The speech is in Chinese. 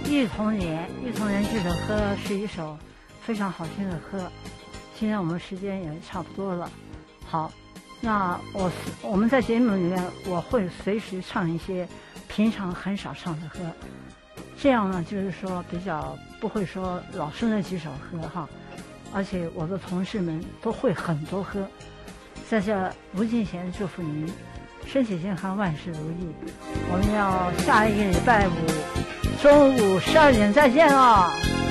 忆童年》，《忆童年》这首歌是一首非常好听的歌。今天我们时间也差不多了，好，那我们在节目里面我会随时唱一些平常很少唱的歌，这样呢就是说比较不会说老是那几首歌哈，而且我的同事们都会很多歌。在这吴敬贤祝福您身体健康，万事如意。我们要下一个礼拜五中午12点再见了。